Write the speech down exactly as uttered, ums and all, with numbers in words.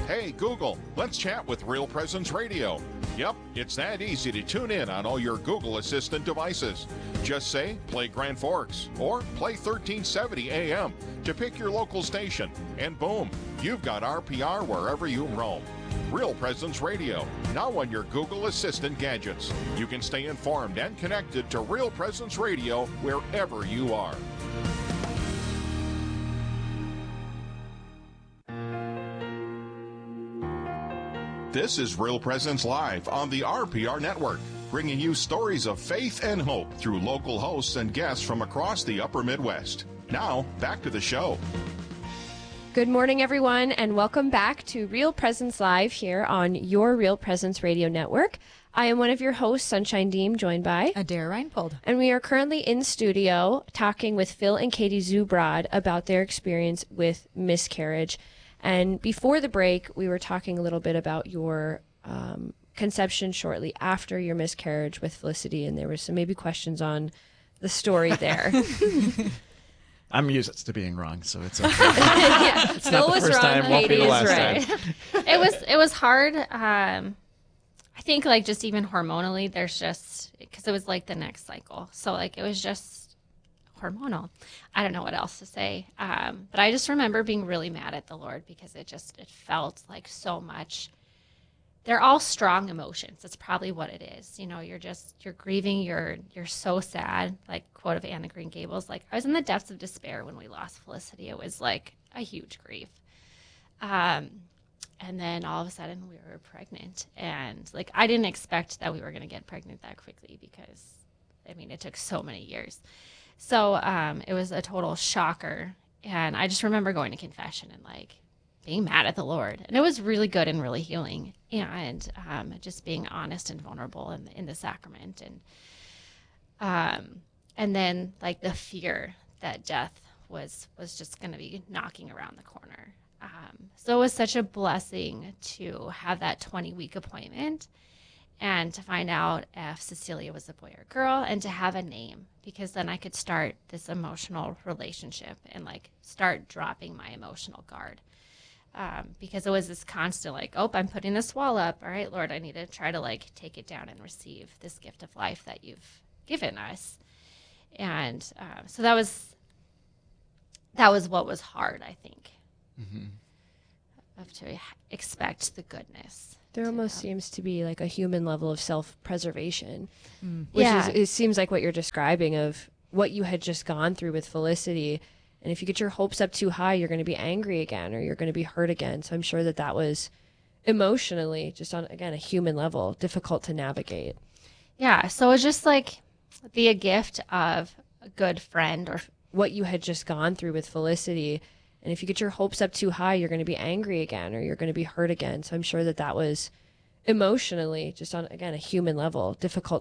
Hey, Google, let's chat with Real Presence Radio. Yep, it's that easy to tune in on all your Google Assistant devices. Just say, play Grand Forks, or play thirteen seventy A M to pick your local station, and boom, you've got R P R wherever you roam. Real Presence Radio, now on your Google Assistant gadgets. You can stay informed and connected to Real Presence Radio wherever you are. This is Real Presence Live on the R P R Network, bringing you stories of faith and hope through local hosts and guests from across the upper Midwest. Now, back to the show. Good morning, everyone, and welcome back to Real Presence Live here on your Real Presence Radio Network. I am one of your hosts, Sunshine Deem, joined by Adair Reinpold. And we are currently in studio talking with Phil and Katie Zubrod about their experience with miscarriage. And before the break, we were talking a little bit about your um, conception shortly after your miscarriage with Felicity, and there was some maybe questions on the story there. I'm used to being wrong, so it's okay. yeah, it's Phil not the was first wrong, time, won't be Katie the is last right. time. it was it was hard. Um, I think like just even hormonally, there's just because it was like the next cycle, so like it was just hormonal. I don't know what else to say. Um, but I just remember being really mad at the Lord because it just, it felt like so much. They're all strong emotions. That's probably what it is. You know, you're just, you're grieving. You're, you're so sad. Like quote of Anna Green Gables, like I was in the depths of despair when we lost Felicity. It was like a huge grief. Um, and then all of a sudden we were pregnant, and like, I didn't expect that we were going to get pregnant that quickly because I mean, it took so many years. So um, it was a total shocker. And I just remember going to confession and like being mad at the Lord. And it was really good and really healing. And um, just being honest and vulnerable in, in the sacrament. And um, and then like the fear that death was, was just going to be knocking around the corner. Um, so it was such a blessing to have that twenty-week appointment and to find out if Cecilia was a boy or girl, and to have a name, because then I could start this emotional relationship and like start dropping my emotional guard. Um, because it was this constant like, oh, I'm putting this wall up. All right, Lord, I need to try to like take it down and receive this gift of life that you've given us. And uh, so that was, that was what was hard, I think, mm-hmm. of to expect the goodness. There almost seems to be like a human level of self-preservation, mm. which yeah. is, it seems like what you're describing of what you had just gone through with Felicity. And if you get your hopes up too high, you're going to be angry again, or you're going to be hurt again. So I'm sure that that was emotionally, just on, again, a human level, difficult to navigate. Yeah. So it's just like be a gift of a good friend, or what you had just gone through with Felicity. And if you get your hopes up too high, you're going to be angry again, or you're going to be hurt again. So I'm sure that that was emotionally, just on, again, a human level, difficult